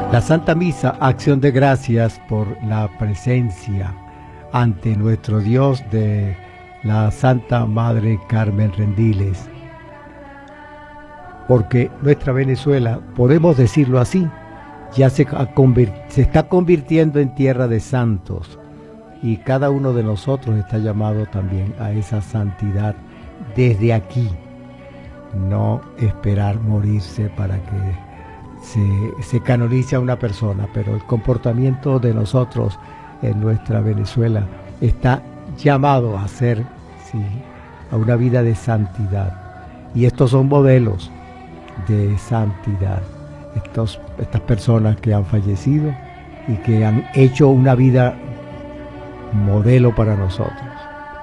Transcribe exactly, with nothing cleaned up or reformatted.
La Santa Misa, acción de gracias por la presencia ante nuestro Dios de la Santa Madre Carmen Rendiles. Porque nuestra Venezuela, podemos decirlo así, ya se, se está convirtiendo en tierra de santos, y cada uno de nosotros está llamado también a esa santidad desde aquí. No esperar morirse para que se, se canonice a una persona, pero el comportamiento de nosotros en nuestra Venezuela está llamado a ser, sí, a una vida de santidad. Y estos son modelos de santidad. Estos, estas personas que han fallecido y que han hecho una vida modelo para nosotros.